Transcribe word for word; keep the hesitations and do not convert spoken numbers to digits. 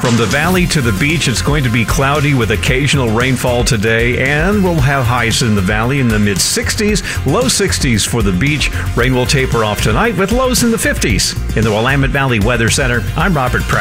From the valley to the beach, it's going to be cloudy with occasional rainfall today, and we'll have highs in the valley in the mid sixties, low sixties for the beach. Rain will taper off tonight with lows in the fifties. In the Willamette Valley Weather Center, I'm Robert Pratt.